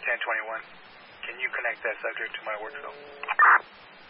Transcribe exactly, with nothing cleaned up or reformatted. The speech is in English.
ten twenty-one. Can you connect that subject to my work phone?